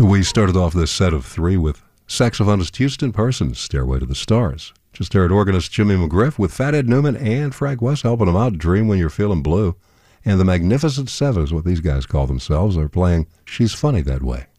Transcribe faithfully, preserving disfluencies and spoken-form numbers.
We started off this set of three with saxophonist Houston Parsons, Stairway to the Stars. Just heard organist Jimmy McGriff with Fathead Newman and Frank West helping them out, Dream When You're Feeling Blue. And the Magnificent Seven is what these guys call themselves. They're playing She's Funny That Way.